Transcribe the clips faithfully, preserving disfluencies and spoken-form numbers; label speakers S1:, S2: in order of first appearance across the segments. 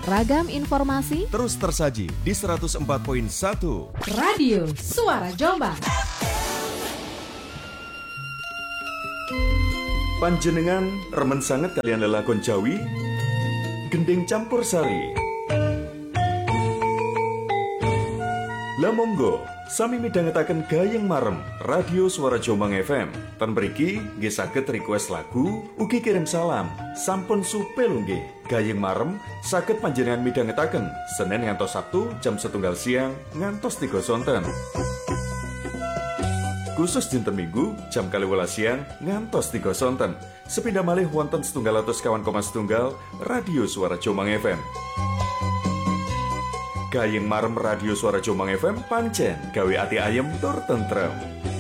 S1: Ragam informasi
S2: terus tersaji di seratus empat koma satu
S1: Radio Suara Jombang.
S2: Panjenengan remen sanget kalian lelakon Jawi gending campur sari. Lah monggo sami midhangetaken gayeng marem Radio Suara Jombang F M. Ten mriki nggih saged request lagu, ugi kirim salam. Sampun supel nggih. Gayeng marem saged panjenengan midhangetaken Senin ngantos Sabtu jam setunggal siang ngantos tiga sonten. Khusus dinten Minggu jam kaliwelas siang ngantos tiga sonten. Sepindah malih wonten setunggal atus kawan koma setunggal Radio Suara Jombang F M. Gayeng marem Radio Suara Jombang F M pancen gawe ati ayem tur tentrem.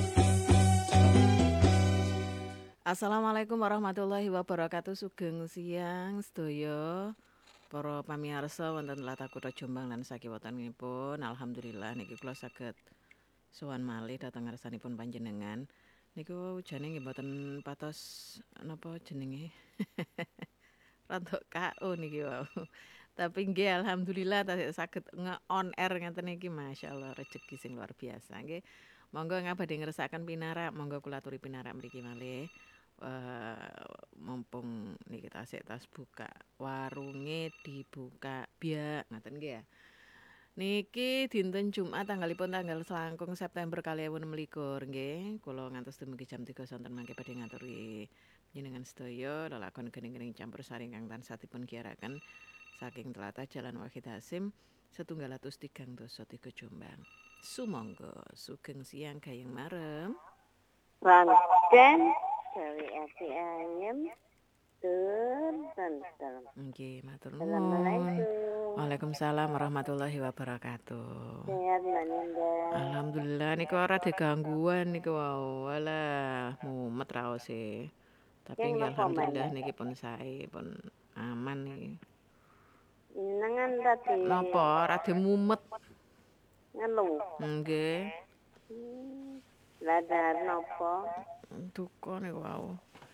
S3: Assalamualaikum warahmatullahi wabarakatuh. Sugeng siang sedaya para pamirsa wonten tlatah Kutha Jombang lan sakiwatanipun. Alhamdulillah niki kula saged sowan malih dhateng ngarsanipun panjenengan. Niku jane nggih mboten patos napa jenenge. Rada K O niki wau. Tapi nggih alhamdulillah tasih saged nge-on air ngeten iki masyaallah rejeki sing luar biasa nggih. Monggo ngabadi ngersakaken pinarak, monggo kula aturi pinarak mriki malih. Uh, mumpung niki tasih tas buka warunge dibuka biak ngaten nggih ya. Niki dinten Jumat tanggalipun tanggal selangkung September kalih ewu enem likur nggih. Kula ngantos dumugi jam tiga sonten mangke badhe ngaturi panjenengan sedaya lelakon gening-gening campur sari ingkang tansah dipun giyaraken saking tlatah Jalan Wahid Hasim setunggal atus tigang dasa tiga Jombang. Sumangga sugeng siang gayeng marem.
S4: Pancen gawe ati ayem tur tentrem.
S3: Nggih, matur nuwun.
S4: Assalamualaikum.
S3: Waalaikumsalam warahmatullahi wabarakatuh.
S4: Sehat Mbak Ninda.
S3: Alhamdulillah niku ora ada gangguan niku wau. Walah, mumet raose. Tapi
S4: Yang
S3: nggih
S4: napa,
S3: alhamdulillah
S4: Mbak?
S3: niki pun sae, pun aman niki.
S4: Nengan tadi
S3: Napa rada mumet?
S4: ngeluh.
S3: Nggih.
S4: Hmm. Lah dahar napa?
S3: Duka niku wau.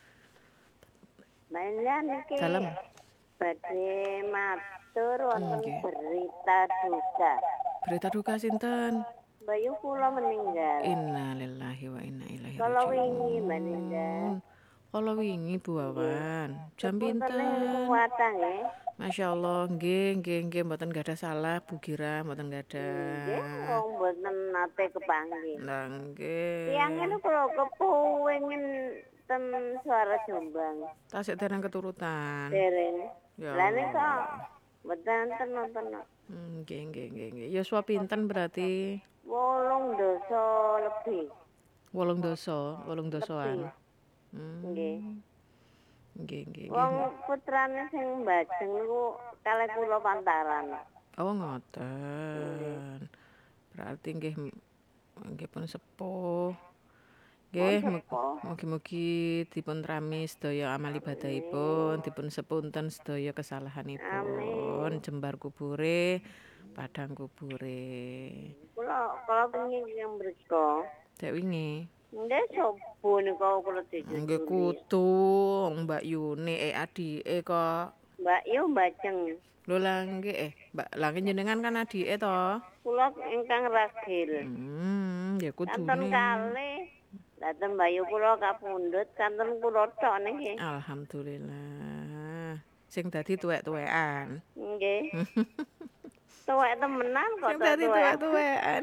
S4: Mainan iki.
S3: Dalem.
S4: Badhe matur wonten
S3: Nggih.
S4: berita duka.
S3: Berita duka sinten?
S4: Bayu kula meninggal.
S3: Inna lillahi wa inna ilaihi
S4: Kalau
S3: raji'un.
S4: wingi Mbak Ninda.
S3: Kalau wingi Bu Wawan, jam
S4: Sepunten
S3: pinten?
S4: kuwatang nggih.
S3: Masya Allah, nggih, nggih, nggih, mboten gadah salah, Bu Gira, mboten
S4: Nggih,
S3: gadah.
S4: wong mboten nate kepanggih.
S3: Lah nggih.
S4: Tiyang ini kula kepengin ten Suara Jombang.
S3: Tasik dereng keturutan.
S4: Dereng.
S3: Ya
S4: Lah nek
S3: Allah.
S4: kok mboten nonton.
S3: Hmm, Nggih, nggih, nggih, nggih. Yuswa pinten berarti?
S4: Wolung dosa lebih.
S3: Wolung dosa, wolung dosaan. Hmm.
S4: Nggih.
S3: Nggih, nggih, nggih.
S4: Wong putrane sing mbajeng niku kalih kula pantaran.
S3: Oh, ngoten. Berarti nggih nggih pun sepuh. Nggih,
S4: Pun sepuh.
S3: mugi-mugi dipun rami sedaya amal ibadahipun, dipun sepunten sedaya kesalahanipun, jembar kubure, padang kubure.
S4: Kula kula pengin yang mriko.
S3: Dek wingi.
S4: Nggih sobo niku kula dijujuri.
S3: Nggih kutu Mbak Yuni eh adike kok.
S4: Mbak yo mbajeng.
S3: Lho lah nggih eh Mbak lah jenengan kan adike to.
S4: Kula ingkang ragil.
S3: Hmm, ya
S4: Kanten
S3: kudune.
S4: kalih. Dateng Bayu kula kapundhut kanten kula tok niki.
S3: Alhamdulillah. Sing dadi tuwek-tuwekan.
S4: Nggih. Tuwek temenan kok
S3: Sing dadi
S4: tuwek.
S3: tuwek-tuwekan.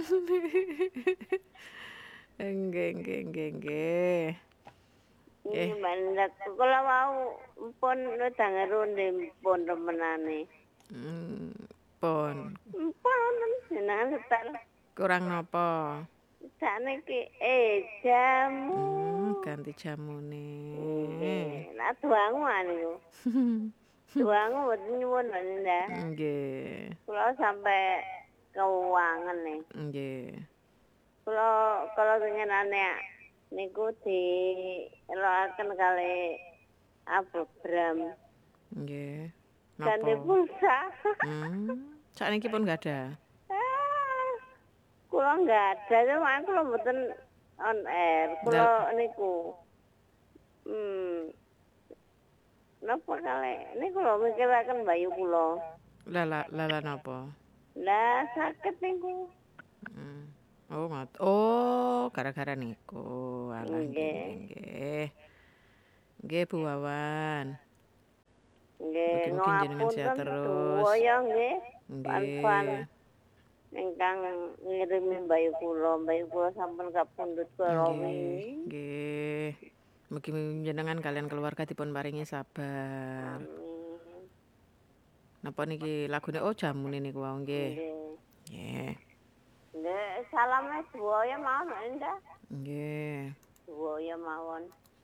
S3: Nggih, nggih, nggih, nggih.
S4: Nggih mandak kula wau pun wedang ronde pun temenane.
S3: Hmm, pun
S4: Pun jenengan setel.
S3: kurang napa?
S4: Sakniki eh jamu.
S3: Hmm, ganti jamune.
S4: Nggih, Lah duangu niku. Duangu mboten nyuwun Mbak Ninda.
S3: Nggih.
S4: Kula sampai keuangan nih.
S3: Nggih.
S4: Kalau kalau pengenane niku di elokaken kali Abu Bram.
S3: Nggih.
S4: Ganti
S3: Napa?
S4: pulsa.
S3: Hmm, sakniki pun enggak ada.
S4: Ah, kula enggak ada, cuma kula mboten on air. Kula niku. Hmm. Napa kali? Niku lho mikiraken bayu kula.
S3: Lala lala napa?
S4: Lah sakit niku.
S3: Hmm. Oh, ngot. Oh, gara-gara niku. Alah nggih
S4: Nggih.
S3: nggih nggih. Nggih Bu Wawan.
S4: Nggih,
S3: Mugi-mugi jenengan sehat
S4: ngapunten
S3: terus.
S4: sedaya nggih. Pan-pan
S3: Nggih.
S4: ingkang ngirimi mbayu kula, mbayu kula sampun kapundhut kala
S3: Nggih,
S4: wingi.
S3: nggih. Mugi jenengan kalian keluarga dipun paringi sabar.
S4: Amin.
S3: Napa niki lagune oh jamune niku wau nggih.
S4: Nggih.
S3: Nggih.
S4: Nggih, salame sedaya mawon Indah.
S3: Nggih.
S4: Sedaya mawon.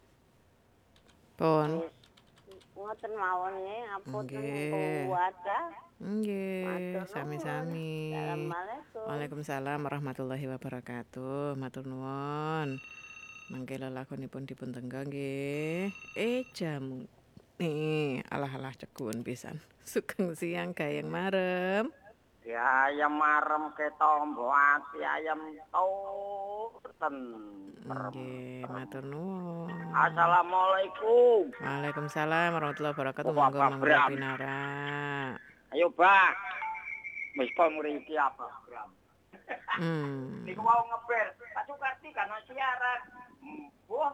S3: Pun.
S4: Nggih. Ngoten mawon nggih, ngapunten
S3: Nggih.
S4: keluarga.
S3: Nggih,
S4: Matur nuwun.
S3: sami-sami.
S4: Assalamualaikum.
S3: Waalaikumsalam warahmatullahi wabarakatuh. Matur nuwun. Mangke lelakonipun dipun tenggo nggih. Eh jamu. Nih, alah-alah cegun pisan. Sugeng siang gayeng marem.
S5: Ya ayam marem ke tombo ati ayam toten.
S3: Nggih, matur nuwun.
S5: Assalamualaikum.
S3: Waalaikumsalam warahmatullahi wabarakatuh.
S5: Oh,
S3: Monggo
S5: Bapak
S3: monggo
S5: Bram.
S3: pinara.
S5: Ayo, Bang. Wis pamriki apa, Bram?
S3: Hmm.
S5: Niku mau ngeber. Pak Sukarti kan siaran. Wah.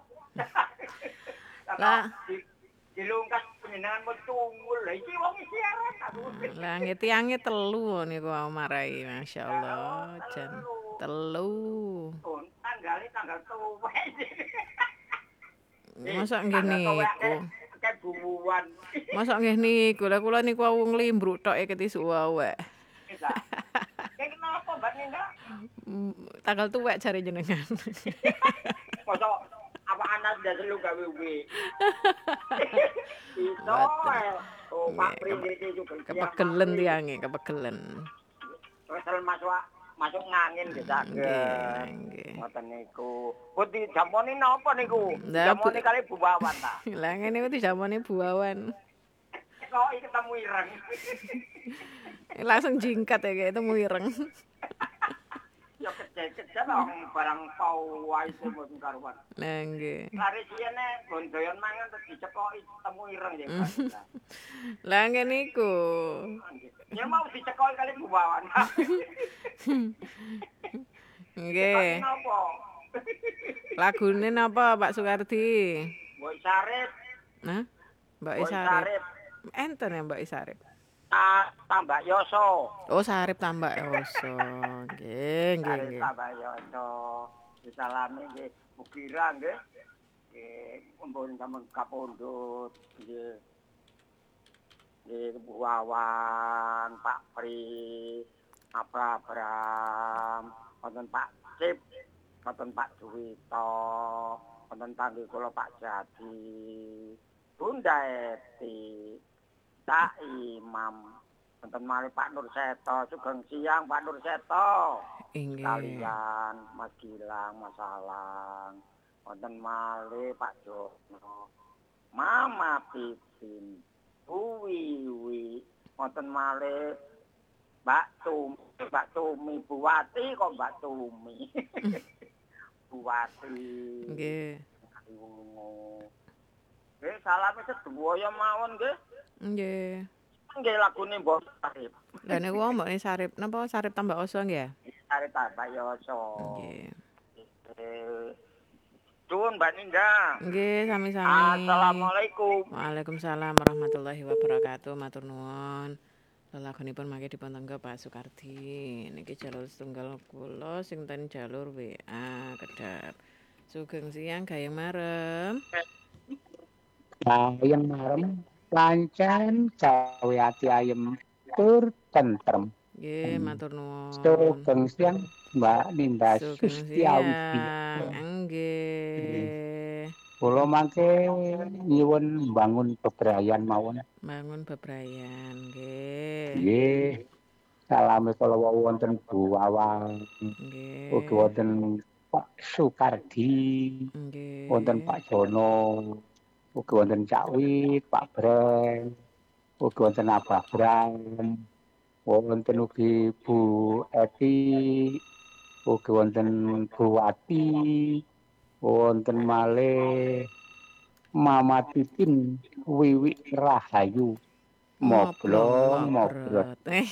S3: Lah.
S5: Dilungkas penjenengan metungul. Lah iki wong siaran.
S3: Lah nggih tiange telu niku wau marai masyaallah jan telu.
S5: Tanggalnya tanggal tuwek.
S3: Masa nggih niku.
S5: Kayak bumbuan.
S3: Masa nggih niku. Lah kula niku wau nglimbruk tok e ketisu wae.
S5: Kayak kenapa Mbak Ninda?
S3: Tanggal tuwek jare jenengan.
S5: Masa apa anak dah selalu gawe wi. Itu oh Pak Prince juga
S3: Kepegelen tiange, kepegelen.
S5: Kesel masuk masuk ngangin bisa ke.
S3: Nggih.
S5: Ngoten niku. Putih jamone napa niku?
S3: Lah,
S5: Jamone kali Bu Wawan ta.
S3: Lah ngene iku dijamone Bu Wawan.
S5: Kok iki ketemu ireng.
S3: Langsung jingkat ya kayak itu ireng.
S5: Ya kecek-kecek orang barang pau wae mboten karuan.
S3: Nah nggih.
S5: Lari siyene gondoyon mangan terus dicekoki temu ireng ya.
S3: Lah ngene iku.
S5: Ya mau dicekoki kali Bu Wawan.
S3: Nggih.
S5: Napa?
S3: Lagune napa Pak Sukardi?
S5: Mbok Sarip.
S3: Nah, Mbak
S5: Mbok
S3: Isarip.
S5: Sarip.
S3: Enten ya Mbak Isarip.
S5: Ah, tambah Yoso.
S3: Oh, Sarip tambah Yoso. Nggih, nggih,
S5: Sarip
S3: nggih.
S5: tambah Yoso. Disalami nggih Bukira nggih. Nggih, mumpun sampeyan kapundhut nggih. Nggih Bu Wawan, Pak Pri, Apa Abram, wonten Pak Cip, wonten Pak Duwito, wonten tanggi kula Pak Jadi, Bunda Eti, Cak Imam, wonten malih Pak Nur Seto, sugeng siang Pak Nur Seto.
S3: Nggih.
S5: Kalian Mas Gilang, Mas Alang, wonten malih Pak Jono, Mama Pipin, Bu Wiwi, wonten malih Mbak Tumi, Mbak Tumi, Bu Wati kok Mbak Tumi. Bu Wati.
S3: Nggih.
S5: Nggih, salame sedaya mawon nggih.
S3: Nggih.
S5: Nggih lagune Mbok Sarip.
S3: Lah niku mbok ni Sarip, napa Sarip tambah Oso nggih ya?
S5: Sarip tambah Yoso.
S3: Nggih.
S5: Nuwun Mbak Ninda.
S3: Nggih, sami-sami.
S5: Assalamualaikum.
S3: Waalaikumsalam warahmatullahi wabarakatuh. Matur nuwun. Lelakonipun mangke dipun tenggo Pak Sukardi. Niki jalur setunggal kula sing ten jalur W A kedap. Sugeng siang gayeng marem.
S6: Gayeng marem pancen gawe ati ayem tur tentrem.
S3: Nggih, matur nuwun.
S6: Sugeng siang Mbak Ninda
S3: Sugeng
S6: Sustiawati.
S3: siang. Nggih.
S6: Kula mangke nyuwun bangun bebrayan mawon.
S3: Bangun bebrayan, nggih.
S6: Nggih. Salame kula wonten Bu Wawan.
S3: Nggih.
S6: Ugi wonten Pak Sukardi.
S3: Nggih.
S6: Wonten Pak Jono. Ugi wonten Cak Wit, Pak Breng. Ugi wonten Abah Bram. Wonten ugi Bu Eti. Ugi wonten Bu Wati. Wonten malih Mama Titin Wiwi Rahayu. Moblong, mobrot.
S3: Eh,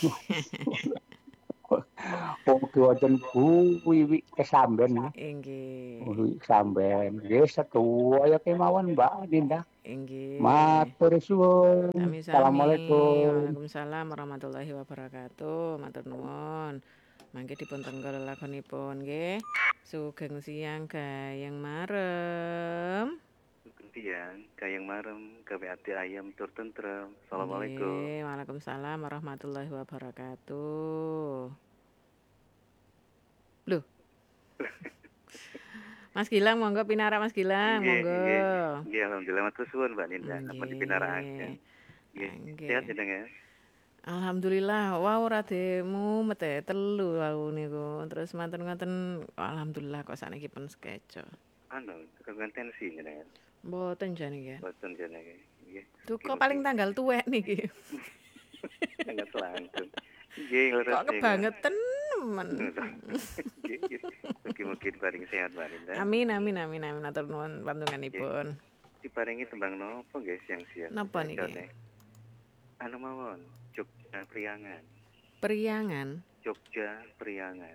S6: Wong wonten Bu Wiwi kesamben.
S3: inggih.
S6: Wiwi kesamben. Nggih setuwa ya kemawon Mbak Dinda.
S3: Inggih.
S6: Matur suwun.
S3: Sami-sami.
S6: Assalamualaikum.
S3: Waalaikumsalam warahmatullahi wabarakatuh. Matur nuwun. Mangke dipun tenggel lakonipun nggih. Sugeng siang gayeng marem.
S7: Tiang, kayang marem, gawe ati ayam tur tentrem. Assalamualaikum.
S3: Nggih, Waalaikumsalam warahmatullahi wabarakatuh. Loh. Mas Gilang monggo pinara Mas Gilang,
S7: Nggih,
S3: monggo.
S7: nggih. Nggih, alhamdulillah matur suwun Mbak Ninda. Apa
S3: Nggih.
S7: dipinarakaken? Nggih.
S3: Nggih.
S7: Sehat ya, Deng ya?
S3: Alhamdulillah, wow rademu mete telu wau niku. Terus manten-manten alhamdulillah kok sakniki pun skeco.
S7: Anu, kekangan tensi ya, Deng ya?
S3: Mboten jane nggih.
S7: Boten jane iki. Nggih.
S3: Duka paling tanggal tuwek niki.
S7: Sangat langsung. Nggih, leres.
S3: Kok kebangetan men.
S7: Mungkin paling sehat Mbak Ninda.
S3: Amin amin amin amin atur nuwun pantunganipun.
S7: Diparingi tembang nopo nggih siang-siang?
S3: Napa niki?
S7: Jane. Anu mawon, Jogja Priangan.
S3: Priangan.
S7: Jogja Priangan.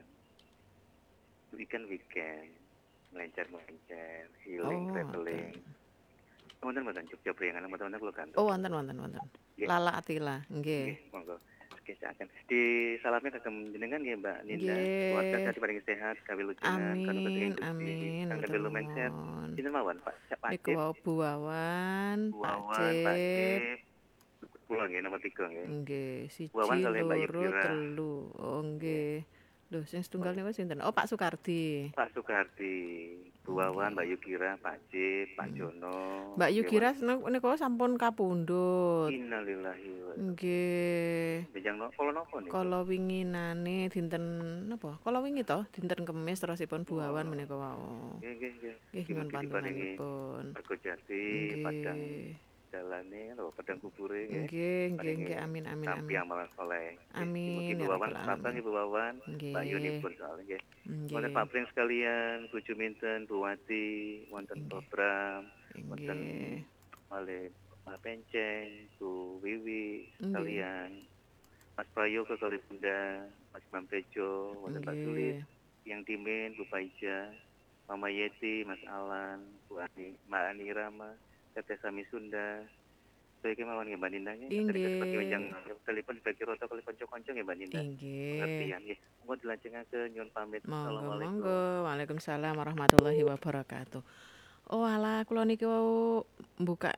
S7: Weekend-weekend. Melencer-melencer, healing,
S3: Oh,
S7: traveling. Wonten mboten Jogja Priangan, teman-teman kula kantor.
S3: Oh wonten wonten wonten.
S7: Nggih.
S3: Lala Atila, nggih.
S7: Nggih, monggo. Kesaken. Di salamnya kagem jenengan nggih Mbak Ninda.
S3: Nggih.
S7: Keluarga saya diparingi sehat, gawe lujengan, kanu
S3: Amin
S7: ketingin
S3: amin.
S7: Kang gawe lumencer.
S3: nuwun.
S7: Sinten mawon Pak? Cak
S3: Niku
S7: Pacit.
S3: wau Bu Wawan,
S7: Bu
S3: Pak
S7: Wawan, Pak
S3: Cip.
S7: Cip. Kula nggih nomor tiga nggih.
S3: Nggih, siji,
S7: Wawan kali Mbak
S3: loro,
S7: Yukira.
S3: telu. Oh nggih. Lho, sing setunggal niku sinten? Oh, Pak Sukardi.
S7: Pak Sukardi, Bu Wawan, Mbak Yukira, Pak Cip, Pak Jono.
S3: Mbak Yukira niku sampun kapundhut.
S7: Innalillahi wa
S3: Nggih.
S7: Bejang no, kala napa niku?
S3: Kala winginane dinten napa? Kala wingi to, dinten Kemis terusipun Bu Wawan menika wau.
S7: Nggih, nggih, nggih.
S3: Nggih nyuwun
S7: Diparingi
S3: pantunganipun.
S7: Mergo Jati, Padang
S3: Nggih.
S7: dalane lho, Padang kubure nggih.
S3: Nggih, nggih,
S7: Paringi
S3: nggih. Amin, amin,
S7: Tampi
S3: amin.
S7: amalan soleh.
S3: Amin,
S7: Ibu
S3: ya
S7: Wawan,
S3: rabbal
S7: selamat
S3: alamin.
S7: Ibu Wawan.
S3: Nggih.
S7: Mbak Yuni pun soalnya nggih. Wonten
S3: Nggih.
S7: Pak Pring sekalian, Bu Juminten, Bu Wati, wonten
S3: Nggih.
S7: program, wonten
S3: Nggih.
S7: oleh Pak Penceng, Bu Wiwi
S3: Nggih.
S7: sekalian. Mas Prayoga kali Bunda, Mas Imam Tejo, wonten Pak Sulit,
S3: Nggih.
S7: yang Dimin, Bu Paija, Mama Yeti, Mas Alan, Bu Ani, Mbak Ani Rama, Teteh Sami Sunda. Saya kemauan nggih Mbak Ninda nggih.
S3: Inggih.
S7: Seperti wijang telepon dibagi rota kali konco-konco nggih Mbak Ninda.
S3: Inggih.
S7: Pengertian nggih. Monggo dilanjengaken nyuwun pamit.
S3: Monggo,
S7: Assalamualaikum.
S3: monggo. Waalaikumsalam warahmatullahi wabarakatuh. Oh alah, kula niki wau buka.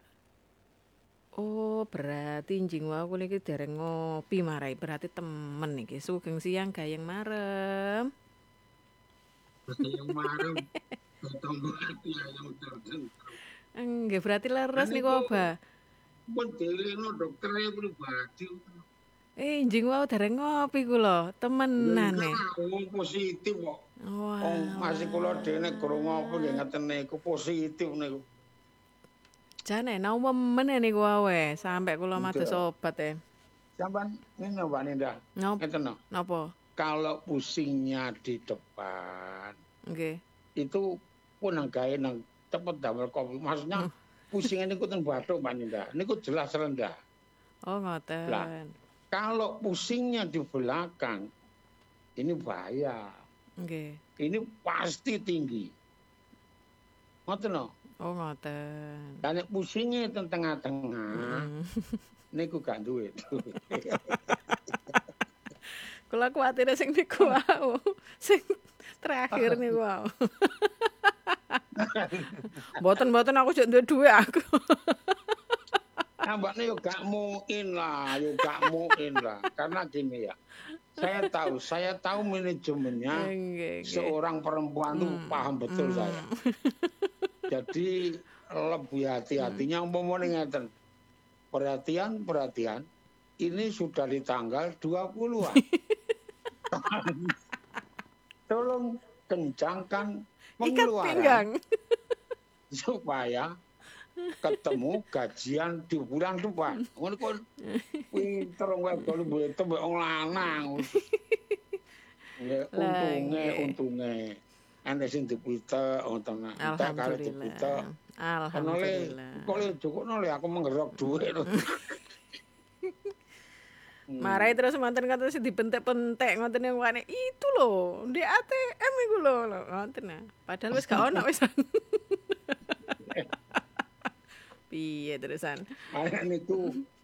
S3: Oh, berarti njing wau kula niki dereng ngopi marai. Berarti temen niki. Sugeng siang gayeng marem.
S8: Yang marem tombol ati ayam tertentu.
S3: Nggih, berarti leres
S8: Ane
S3: niku
S8: kok-
S3: Mbak.
S8: Pun deleno dokternya pribadi.
S3: Eh, njing wau dereng ngopi kula. Temenan e.
S8: Wong positif kok.
S3: Wah.
S8: Wong masih kula dene krungu apa nggih ngeten niku positif niku.
S3: Jane naumen niku wae sampai kula
S8: Betul.
S3: mados obat e.
S8: Sampeyan ngene Pak Ninda.
S3: Nop,
S8: Ngeten no.
S3: napa?
S8: Kalau pusingnya di depan
S3: Nggih.
S8: itu pun nang gawe nang cepet damel kopi. Maksudnya pusingnya niku ten bathuk Pak Ninda. Niku jelas rendah.
S3: Oh, ngoten.
S8: Lah. Kalau pusingnya di belakang ini bahaya.
S3: Nggih.
S8: Ini pasti tinggi. Ngoten no.
S3: Oh, ngoten.
S8: Lah nek pusingnya teng tengah-tengah
S3: Hmm.
S8: niku gak duwe.
S3: Kula kuwatir sing niku wau. Sing terakhir niku wau. Mboten-mboten aku jek duwe dhuwit aku.
S8: Nampaknya yo gak mungkin lah, yo gak mungkin lah. Karena gini ya, saya tahu, saya tahu manajemennya
S3: Nggih, nggih.
S8: seorang perempuan tuh paham betul saya. Jadi lebih hati-hatinya umpamane ngeten. Perhatian, perhatian. Ini sudah di tanggal dua puluhan. Tolong kencangkan
S3: Ikat
S8: pengeluaran
S3: pinggang.
S8: supaya ketemu gajian di bulan depan. Ngono kok pinter wae kalau boleh tembak wong lanang. Ya
S3: Lah,
S8: untunge
S3: nggih.
S8: untunge ana sing dipitek ngoten. Entek karo dipitek.
S3: Alhamdulillah.
S8: Ono le
S3: Alhamdulillah.
S8: kok le cukup le aku menggerok dhuwit.
S3: Marai terus manten kata si dipentek-pentek ngoten yang wane itu loh di A T M iku lho ngoten nah. Padahal wis gak ono wis. Piye terusan?
S8: Anak niku